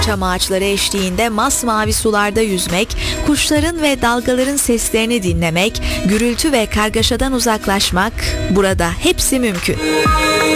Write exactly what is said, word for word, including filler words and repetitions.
çam ağaçları eşliğinde masmavi sularda yüzmek, kuşların ve dalgaların seslerini dinlemek, gürültü ve kargaşadan uzaklaşmak, burada hepsi mümkün.